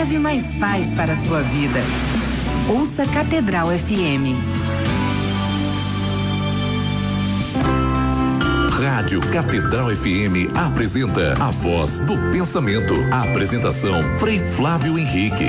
Leve mais paz para a sua vida. Ouça Catedral FM. Rádio Catedral FM apresenta A Voz do Pensamento. A apresentação: Frei Flávio Henrique.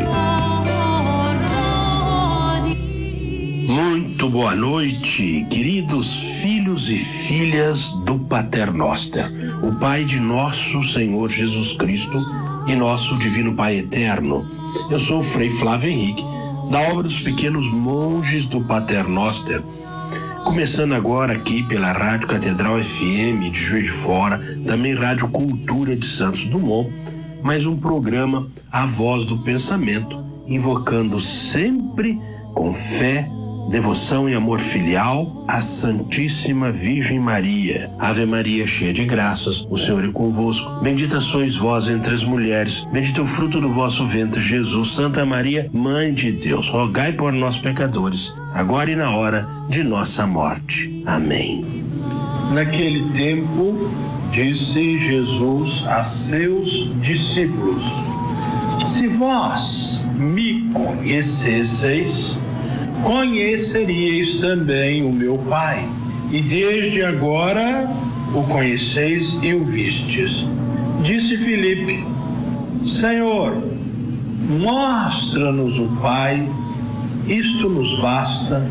Muito boa noite, queridos filhos e filhas do Pater Noster, o Pai de nosso Senhor Jesus Cristo e nosso Divino Pai Eterno. Eu sou o Frei Flávio Henrique, da obra dos pequenos monges do Pater Noster. Começando agora aqui pela Rádio Catedral FM de Juiz de Fora, também Rádio Cultura de Santos Dumont, mais um programa A Voz do Pensamento, invocando sempre com fé, devoção e amor filial a Santíssima Virgem Maria. Ave Maria, cheia de graças, o Senhor é convosco. Bendita sois vós entre as mulheres, bendito é o fruto do vosso ventre, Jesus. Santa Maria, Mãe de Deus, rogai por nós pecadores, agora e na hora de nossa morte. Amém. Naquele tempo, disse Jesus a seus discípulos: se vós me conhecesseis, conheceríeis também o meu Pai, e desde agora o conheceis e o vistes. Disse Filipe: Senhor, mostra-nos o Pai, isto nos basta.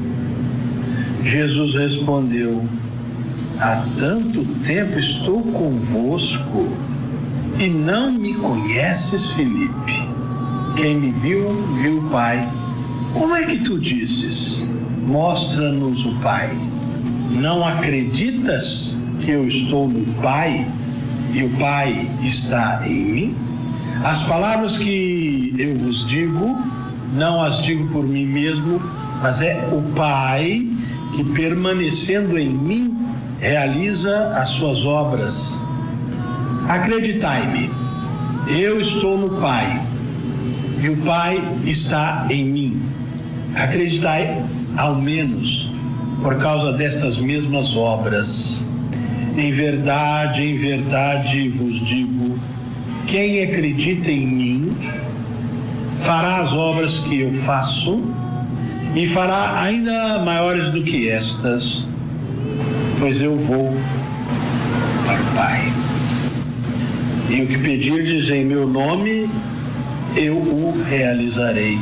Jesus respondeu: há tanto tempo estou convosco e não me conheces, Filipe? Quem me viu, viu o Pai. Como é que tu dizes: mostra-nos o Pai? Não acreditas que eu estou no Pai e o Pai está em mim? As palavras que eu vos digo, não as digo por mim mesmo, mas é o Pai que, permanecendo em mim, realiza as suas obras. Acreditai-me, eu estou no Pai e o Pai está em mim. Acreditai, ao menos, por causa destas mesmas obras. Em verdade vos digo, quem acredita em mim fará as obras que eu faço e fará ainda maiores do que estas, pois eu vou para o Pai. E o que pedirdes em meu nome, eu o realizarei,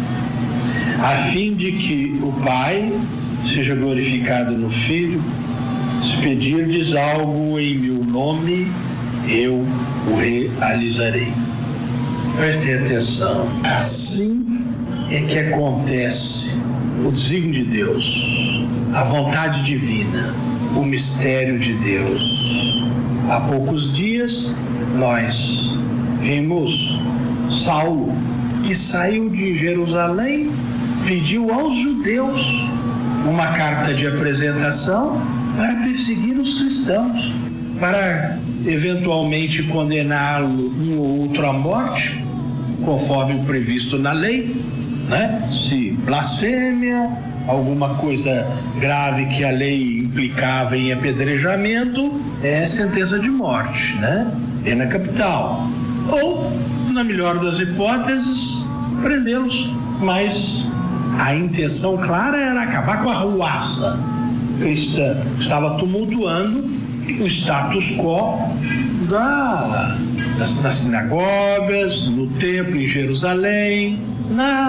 a fim de que o Pai seja glorificado no Filho. Se pedirdes algo em meu nome, eu o realizarei. Prestem atenção. Assim é que acontece o desígnio de Deus, a vontade divina, o mistério de Deus. Há poucos dias nós vimos Saulo, que saiu de Jerusalém, pediu aos judeus uma carta de apresentação para perseguir os cristãos, para eventualmente condená-lo um ou outro à morte, conforme o previsto na lei, né? Se blasfêmia, alguma coisa grave que a lei implicava em apedrejamento, é sentença de morte, né? Pena capital. Ou, na melhor das hipóteses, prendê-los, mas a intenção clara era acabar com a ruaça cristã. Estava tumultuando o status quo das sinagogas, no templo em Jerusalém,